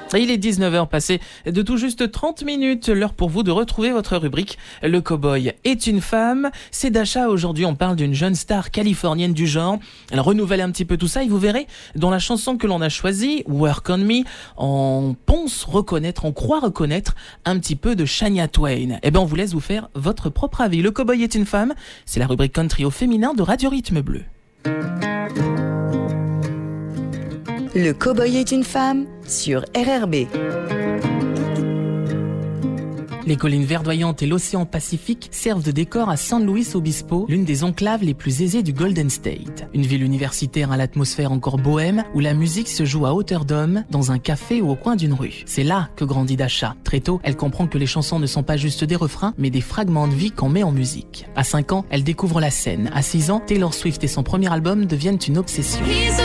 Et il est 19h passé de tout juste 30 minutes, l'heure pour vous de retrouver votre rubrique « Le cow-boy est une femme ». C'est Dacha, aujourd'hui on parle d'une jeune star californienne du genre. Elle renouvelle un petit peu tout ça et vous verrez, dans la chanson que l'on a choisie, « Work on Me », on croit reconnaître un petit peu de Shania Twain. Eh bien on vous laisse vous faire votre propre avis. « Le cow-boy est une femme », c'est la rubrique country au féminin de Radio Rythme Bleu. Le cow-boy est une femme sur RRB. Les collines verdoyantes et l'océan Pacifique servent de décor à San Luis Obispo, l'une des enclaves les plus aisées du Golden State. Une ville universitaire à l'atmosphère encore bohème, où la musique se joue à hauteur d'homme, dans un café ou au coin d'une rue. C'est là que grandit Dacha. Très tôt, elle comprend que les chansons ne sont pas juste des refrains, mais des fragments de vie qu'on met en musique. À 5 ans, elle découvre la scène. À 6 ans, Taylor Swift et son premier album deviennent une obsession.